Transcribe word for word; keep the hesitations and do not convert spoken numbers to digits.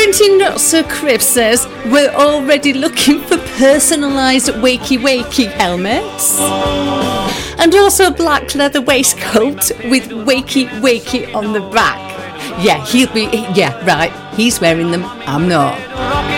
Printing Sir Crib says, we're already looking for personalised wakey wakey helmets. And also a black leather waistcoat with wakey wakey on the back. Yeah, he'll be, yeah, right, he's wearing them, I'm not.